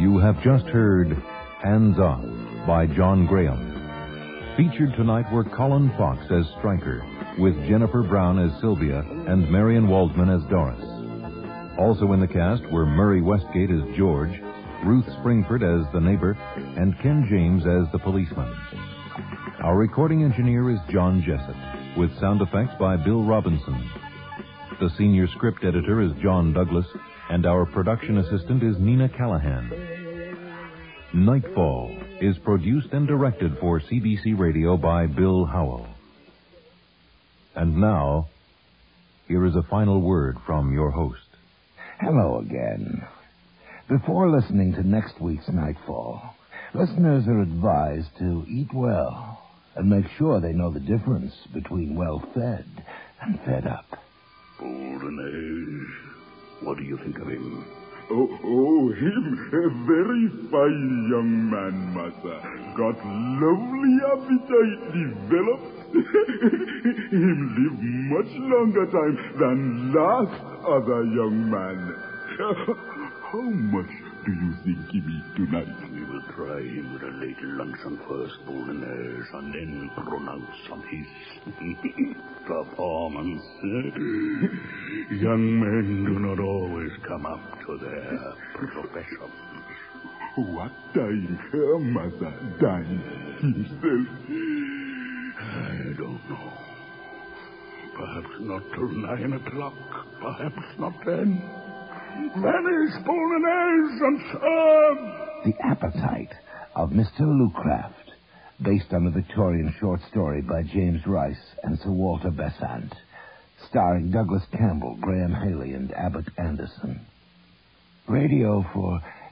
You have just heard Hands On by John Graham. Featured tonight were Colin Fox as Stryker, with Jennifer Brown as Sylvia and Marion Waldman as Doris. Also in the cast were Murray Westgate as George, Ruth Springford as the neighbor, and Ken James as the policeman. Our recording engineer is John Jessup, with sound effects by Bill Robinson. The senior script editor is John Douglas, and our production assistant is Nina Callahan. Nightfall is produced and directed for CBC Radio by Bill Howell. And now, here is a final word from your host. Hello again. Before listening to next week's Nightfall, listeners are advised to eat well and make sure they know the difference between well-fed and fed up. Boldenage, what do you think of him? Him. A very fine young man, Massa. Got lovely appetite developed. Him live much longer time than last other young man. How much do you think he eat tonight? We will try him with a late luncheon first, Boldenage, and then pronounce on his performance. Young men do not always come up to their profession. What time, Massa? Time himself? I don't know. Perhaps not till 9 o'clock. Perhaps not then. Vanish, Boldenage, and serve! The Appetite of Mr. Lucraft, based on a Victorian short story by James Rice and Sir Walter Besant, starring Douglas Campbell, Graham Haley, and Abbott Anderson. Radio for